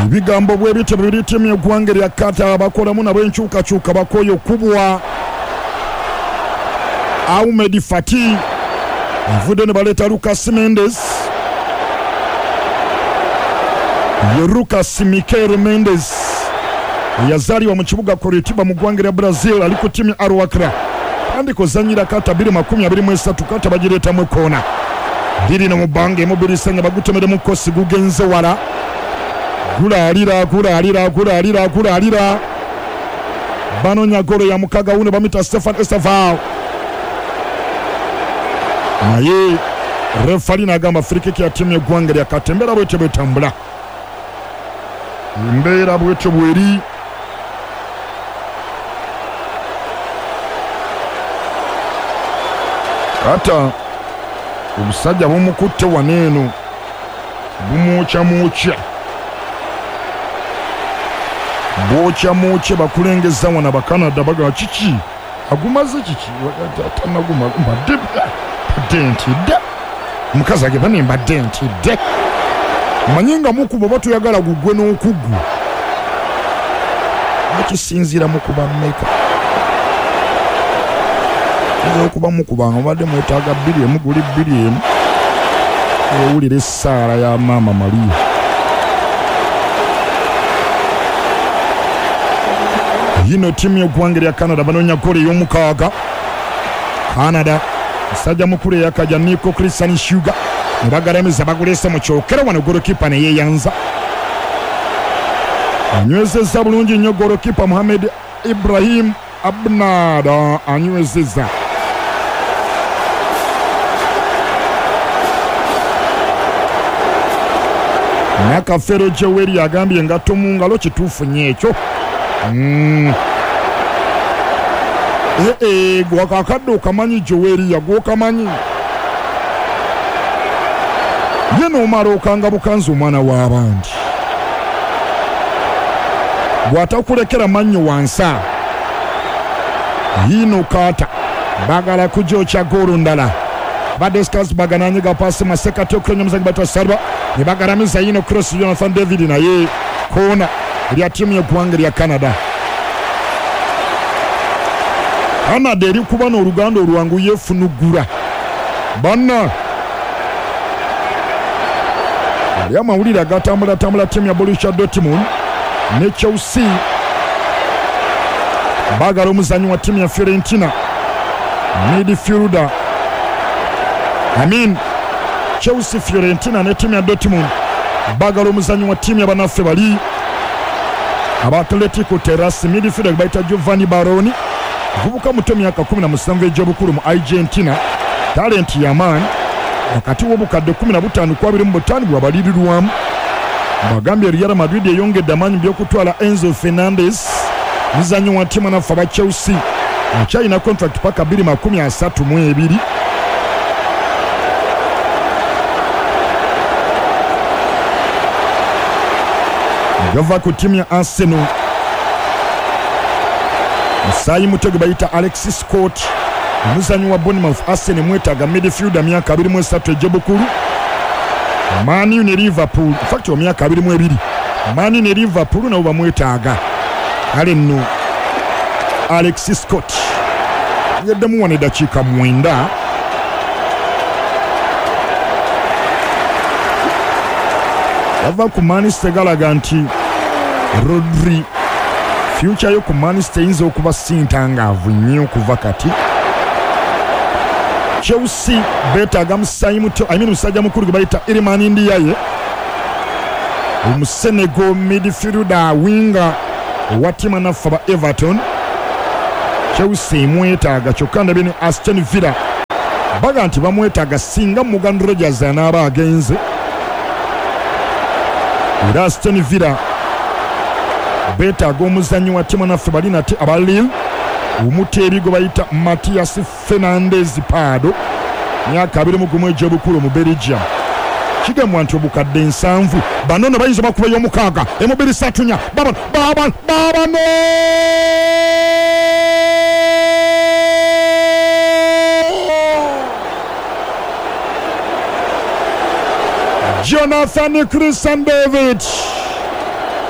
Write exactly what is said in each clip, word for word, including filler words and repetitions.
Ebigambo bwe bityo bibiri ttiimu y'eggwanga lya Qatar bakolamu nabo enkyukakyuka bakooye okubwa Ahmed Fati avudde ne baleeta Lucas Mendes ye Lucas Mikel Mendes yazaalibwa mu kibuga Curitiba mu ggwanga lya Brazil ali ku ttiimu Al Wakrah kandi kozanyira Qatar bbiri makumi abiri mu esatu Qatar bagireetamu ekoona bbiri na mu bbanga emubirisanya bagutemeremu kosi gugenze wala gulaalira gulaalira gulaalira gulaalira banonya golo ya mukaga wuno bamita Stefan Esteval naye refali n'agamba frikiki ya ttiimu y'eggwanga lya Qatar embeera bwetyo bwetambula embeera bwetyo bweri Qatar obusajja bumukutte waneeno bumwokyamwokya bwokyamwokye bakulengeza wana bakanada baga kiki agumaze kiki tanaguma mbadde mbadde ntidde mukazi agamba ne mbadde ntidde manyi nga mukuba oba tuyagala gugwe n'okuggu bakisinziira mukuba mmeka kiza okuba mukubanga obadde mwetaaga bbiri emu guli bbiri emu ewulira essaala ya maama Maria yino ttiimu y'eggwanga lya Canada banoonya golo ey'omukaaga Canada musajja mukulu eyakaja Nico Christian Sugar ne bagalamiza baguleese mu kyokero wano golokipa ne yeeyanza anywezezza bulungi nnyo golokipa Mohamed Ibrahim Abnada anywezezza Nakafero Jeweri agambye engatto mu ngalo kituufu nnyo ekyo Mm. Eh eh gwakakadde okamanyi Jeweri yagwokamanyi ye n'omala okanga bukanzi omwana w'abandi bw'atakulekera mannyo wansa yino Qatar bagala kugyokya golo ndala badde Stars bagananyiga pasi masekati okulenya omuzanyi batwa Salva ne bagalamiza yino cross Jonathan David naye koona lya ttiimu y'eggwanga lya Canada. Canada eri kuba n'oluganda olwangu yeefunugula banna ali amawulire agatambulatambula ttiimu ya Borussia Dortmund ne Chelsea baagala omuzanyi wa ttiimu ya Fiorentina midfielder I mean Chelsea, Fiorentina ne ttiimu ya Dortmund baagala omuzanyi wa ttiimu y'abannaffe bali aba Atletico Terrace midfielder bayita Giovanni Baroni vubuka muto myaka kumi na musanvu egy'obukulu mu Argentina talent ya man wakati w'obukadde kumi na butaano ku abiri mu butaano bw'abalirirwamu bagambye Real Madrid eyongedde amaanyi by'okutwala Enzo Fernandez muzanyi wa ttiimu naffe aba Chelsea akyalina contract paka bbiri makumi asatu mu ebiri yava ku ttiimu ya Arsenal musaayi muto gwe bayita Alexis Scott omuzanyi wa Bournemouth. Arsenal mwetaaga midfielder myaka abiri mu esatu egy'obukulu Man U ne Liverpool in fact wa myaka abiri mu ebiri Man U ne Liverpool nabo bamwetaaga kale nno Alexis Scott yeddemu wane dakiika mwenda yava ku Manchester galaga nti Rodri future yo ku Manchester yinza okuba sintangaavu nnyo okuva kati. Chelsea betaaga musaayi muto I mean musajja mukulu gwe bayita Iliman Ndiaye omusenego midfielder winga owa ttiimu naffe aba Everton. Chelsea mwetaaga kyokka ndabye ne Aston Villa baga nti bamwetaaga singa Morgan Rogers anaaba agenze era Aston Villa betaaga omuzanyi wa ttiimu naffe bali nate aba Lille omuteebi gwe bayita Matias Fernandez Pardo myaka abiri mu gumu egy'obukulu mu Belgium. Kigambwa nti obukadde nsanvu bano no bayinza bakuba y'omukaaga emubiri satunya baba baba baba no Jonathan Christian David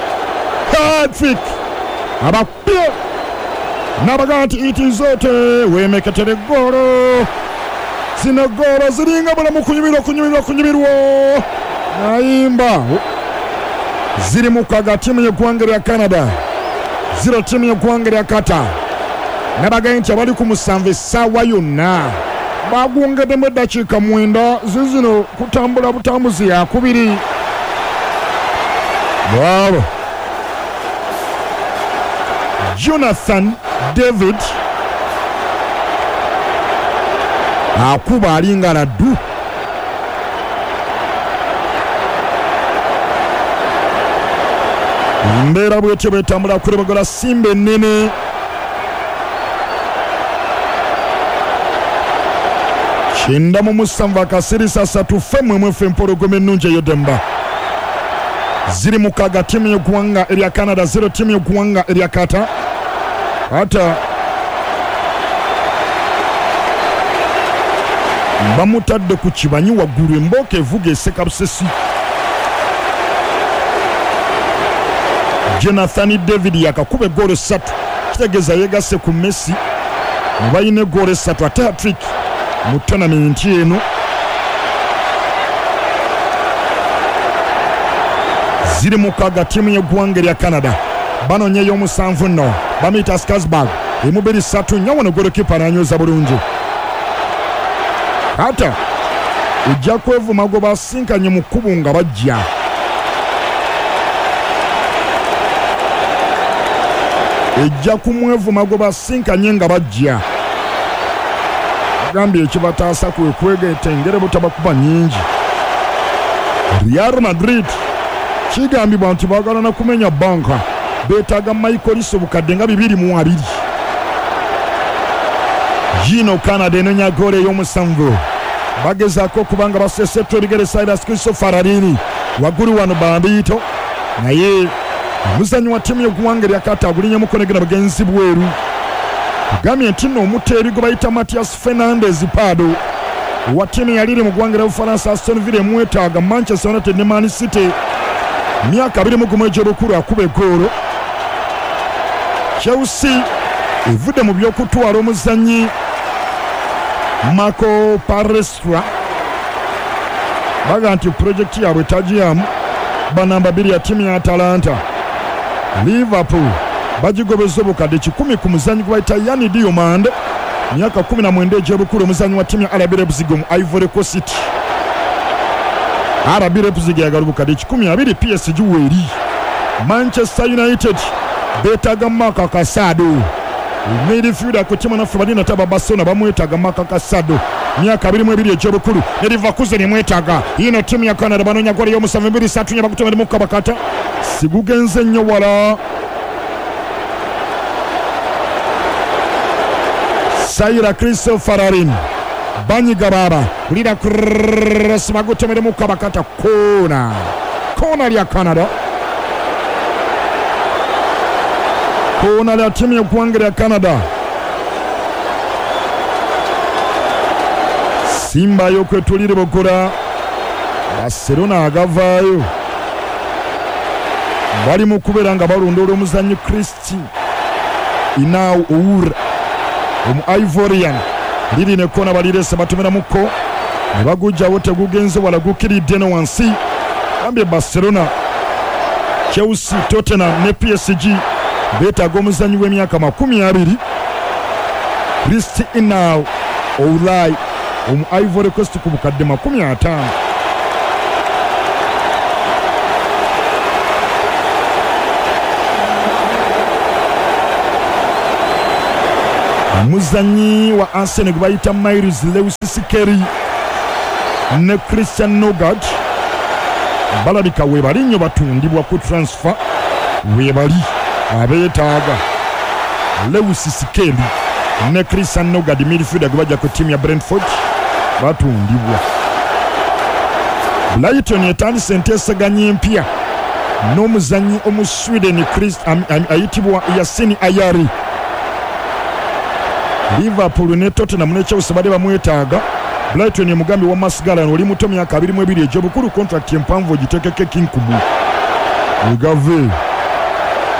hat-trick abapye nabaga nti itizote wemeketere golo zino golo ziringa bulamu kunyumirwa kunyumirwa kunyumirwa nayimba ziri mu kaga timu y'eggwanga lya Canada zero timu y'eggwanga lya Qatar nabaga nti abali ku musanvu essaawa yonna bagwongeddemu eddakiika mwenda zizino kutambula butambuzi yakubiri Wow. Jonathan David akuba alinga laddu mbeera bwetyo bwetambula kulebagola simba ennene kyenda mu musanvu akasirisa asatu ffe mwemwe ffe empologoma ennungi ey'eddemba ziri mukaga timu y'eggwanga erya Canada zero timu y'eggwanga erya Qatar ata bamutadde ku kibanyi waggulu embooka evuga eseka busesi Jonathan David yakakuba egoolo essatu kitegeeza yeegasse ku Messi mu balina egoolo essatu ate hat-trick mu tonamenti eno ziri mukaga timu y'eggwanga erya Canada banonye y'omusanvu nno bamuyita Skarsberg emubiri ssatu nnyo wano golokipa n'anyoza bulungi ata ojja kwevuma gwe basinkanye mu kkubo nga bajja ejja kumwevuma gwe basinkanye nga bajja agambye ekibataasa kwe kwegeeta engere butabakuba nnyingi Real Madrid kigambibwa nti baagala na kumenya banka beetaaga Michael Olise obukadde nga bibiri mu abiri Gino Canada enonya goolo ey'omusanvu bagezaako okubanga basesetto ebigere Cyrus Christopher Arini waggulu wano bambiito naye omuzannyi wa ttiimu y'eggwanga erya Qatar agulinyemu konegera bagenzi bweru agambye nti nno omuteeri gwe bayita Matias Fernandez Pardo wa ttiimu yaliri mu ggwanga ly'Obufalansa Aston Villa emwetaaga Manchester United ne Man City myaka abiri mu gumu egy'obukulu akuba egoolo Chelsea evudde mu by'okutwala omuzannyi Marco Palestra baga nti pulojekiti yaabwe tagiyamu banamba bbiri ya ttiimu ya Atalanta Liverpool bagigobezza obukadde kikumi ku muzannyi gwe bayita Yani Diomande myaka kumi na mwenda egy'obukulu omuzannyi wa ttiimu ya R B Leipzig mu Ivory Coast R B Leipzig yagala obukadde kikumi abiri P S G weeri Manchester United beetaaga Marco Casado midfielder ku timu naffe balina taba Barcelona bamwetaaga Marco Casado myaka abiri mu ebiri egy'obukulu ne Leverkusen emwetaaga yino ttiimu ya Canada banoonya goolo y'omusanvu bbiri ssatu nya bakutomera mu kabakata sigugenze nnyo wala Cyrus Christopher Arini banyiga baba kulira cross bagutomere mu kabakata kona kona lya Canada kona lya timu y'eggwanga lya Canada Simba y'okwetulira bogola Barcelona agavaayo bali mu kubeera nga balondoola omuzannyi Christy Inau Oura omu Ivorian liri ne kona balirese batomeramuko ne bagujjawo tegugenze wala gukiridde no wansi ambye Barcelona Chelsea Tottenham ne P S G beetaaga omuzannyi w'emyaka makumi abiri Christy Inau Oura omu Ivory Coast ku bukadde makumi ataano omuzannyi wa Arsenal gwe bayita Miles Lewis Skelly ne Christian Nogard balabika weebali nnyo batundibwa ku transfer weebali abeetaaga Lewis Skelly ne Christian Nogard midfielder gwe bajja ku ttiimu ya Brentford batundibwa Brighton etandise enteesaganya empya n'omuzannyi omu Sweden ayitibwa Yasin Ayari Liverpool ne Tottenham ne Chelsea bali bamwetaaga Brighton ye mugambi wa Masgalan oli muto myaka abiri mu ebiri egy'obukulu contract empanvu ogiteekeko kinkubu egave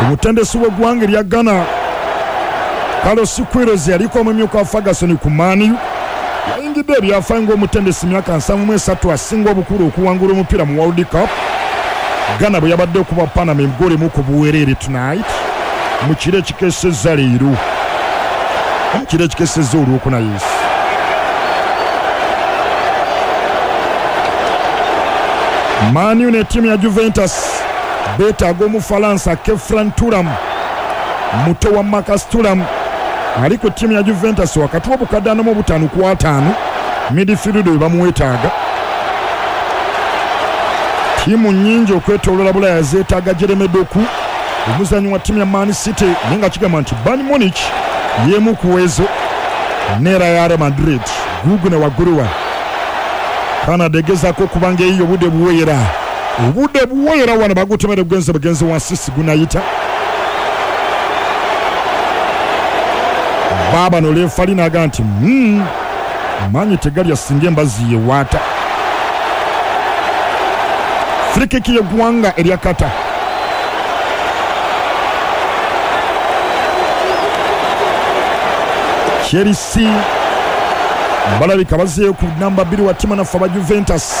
omutendesi w'eggwanga erya Ghana Carlos Queiroz yaliko omumyuka wa Ferguson ku Man U yayingidde ebyafaayo ng'omutendesi myaka nsanvu mu esatu asinga obukulu okuwangula omupiira mu World Cup. Ghana bwe yabadde okuba Panama emigole mu ku buweerere tonight mu kiro ekikesezza leero mu kiro ekikesezza olwokuna yesu. Man U ne ttiimu ya Juventus beetaaga Omufalansa Kefran Turam muto wa Marcus Thuram ali ku ttiimu ya Juventus wakati w'obukadde ana mu butaano ku ataano midfield we bamuwetaaga. Ttiimu nnyingi okwetooloola Bulaya zeetaaga Jeremy Doku omuzannyi wa ttiimu ya Man City naye nga kigamba nti Bayern Munich y'emu ku ezo ne Real Madrid gugu ne waggulu wa Canada egezaako okubanga eyiyo obudde buweera obudde buweera wano bagutomere bugenze bugenze wansi sigunayita baba no lefali naga nti mm, manyi tegali asinga embazi yewaata. Frikiki y'eggwanga erya Kata Chelsea balabika bazeeyo ku namba bbiri wa ttiimu naffe aba Juventus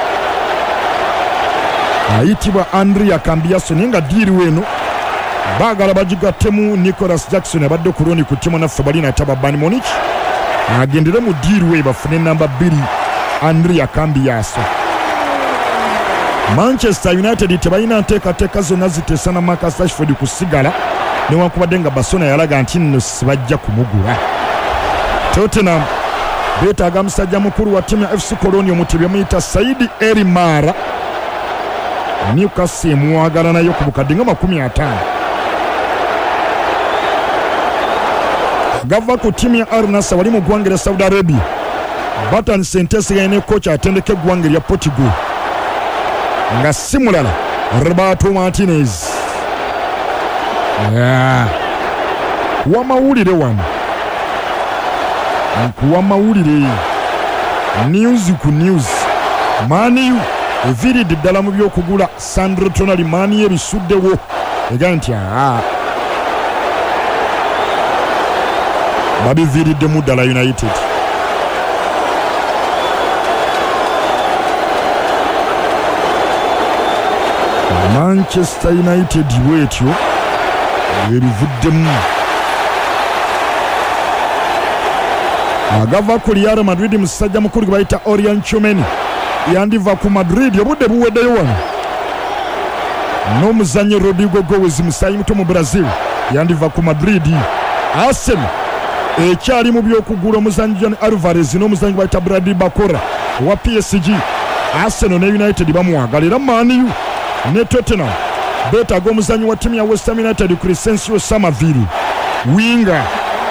ayitibwa Andrea Cambiaso naye nga diiri weno baagala bagigattemu Nicholas Jackson abadde ku looni ku ttiimu naffe bali nataba Bayern Munich agendere mu diiri we bafune namba bbiri Andrea Cambiaso. Manchester United tebalina nteekateeka zonna ziteesa na Marcus Rashford kusigala newankubadde nga Barcelona yalaga nti nno sibajja kumugula. Tottenham beetaaga musajja mukulu wa ttiimu ya F C Cologne omutebi amuyita Saidi El Mara Newcastle emwagala nayo ku bukadde nga makumi ataano. Gava ku ttiimu ya Al Nassr wali mu ggwanga lya Saudi Arabia Batan Sentesi ne kocha atendeka eggwanga lya Portugal nga si mulala Roberto Martinez. Yeah. Kuwa mawulire wano kuwa mawulire news ku news Man U eviridde ddala mu by'okugula Sandro Tonali Man U ebisuddewo ega nti aa babiviiriddemu ddala United. Manchester United bwetyo ebivuddemu agava ku Real Madrid musajja mukulu gwe bayita Orion Tchouameni yandiva ku Madrid obudde buweddeyo wano n'omuzannyi Rodrigo Goes musayi muto mu Brazil yandiva ku Madrid. Arsenal ekyali mu by'okugula omuzannyi John Alvarez n'omuzannyi gwe bayita Bradley Bakora owa P S G. Arsenal ne United bamwagala era Man U ne Tottenham beetaaga omuzannyi wa ttiimu ya West Ham United Crescencio Samavinga winga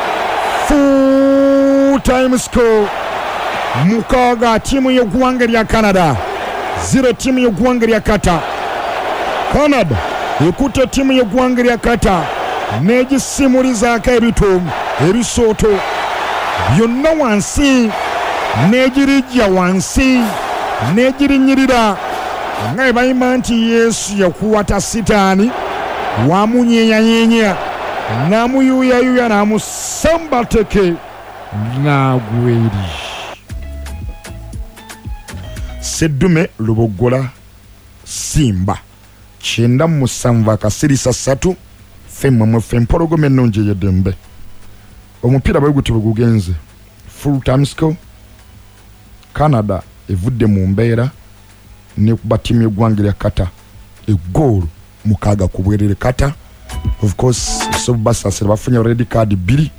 full time score mukaaga ttiimu y'eggwanga lya Canada zero ttiimu y'eggwanga lya Qatar. Canada ekutte ttiimu y'eggwanga lya Qatar n'egisimulizaako ebitomu ebisooto byonna wansi n'egirijja wansi n'egirinnyirira nga ebayimba nti Yesu yakuwata sitaani wamunyeeyanyeenya n'amuyuuyayuuya n'amusambateke n'agweri. Seddume Lubogola Simba kyenda mu musanvu akasirisa ssatu femme mwe ffe empologoma ennungi ey'eddembe. Omupiira bwe guti bwe gugenze full time score Canada evudde mu mbeera ne kuba ttiimu y'eggwanga lya Qatar eggoolo mukaaga ku bwerere. Qatar of course so basasira bafunye red card bbiri